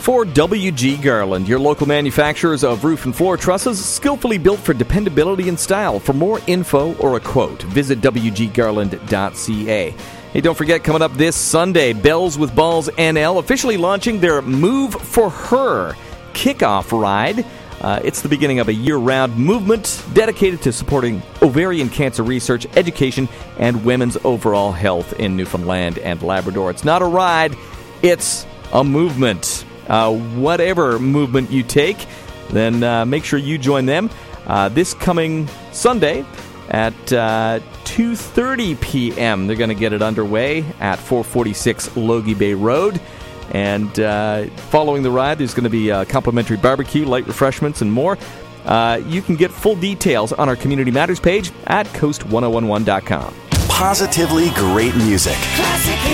for WG Garland, your local manufacturers of roof and floor trusses, skillfully built for dependability and style. For more info or a quote, visit wggarland.ca. Hey, don't forget, coming up this Sunday, Bells with Balls NL officially launching their Move for Her kickoff ride. It's the beginning of a year-round movement dedicated to supporting ovarian cancer research, education, and women's overall health in Newfoundland and Labrador. It's not a ride, it's a movement. Whatever movement you take, then make sure you join them this coming Sunday at 2:30 p.m. They're going to get it underway at 446 Logie Bay Road. And following the ride, there's going to be complimentary barbecue, light refreshments, and more. You can get full details on our Community Matters page at coast1011.com. Positively great music. Classic